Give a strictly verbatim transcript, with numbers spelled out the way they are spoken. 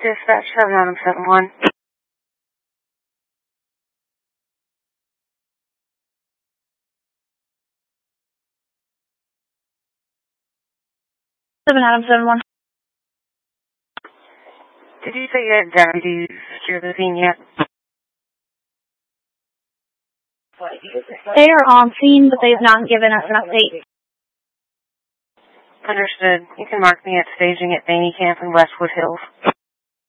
Dispatch seven Adam seven one. seven Adam seven one. Did you say you had deputies secure the scene yet? They are on scene, but they have not given us an update. Understood. You can mark me at staging at Baney Camp in Westwood Hills.